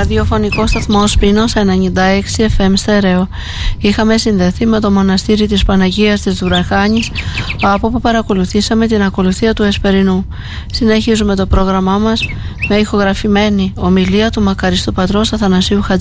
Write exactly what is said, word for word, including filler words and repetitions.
ραδιοφωνικό σταθμό Σπίνος ενενήντα έξι εφ εμ στερεό. Είχαμε συνδεθεί με το μοναστήρι της Παναγίας της Δουραχάνης, από όπου παρακολουθήσαμε την ακολουθία του Εσπερινού. Συνεχίζουμε το πρόγραμμά μας με ηχογραφημένη ομιλία του μακαριστού πατρός Αθανασίου Χατζη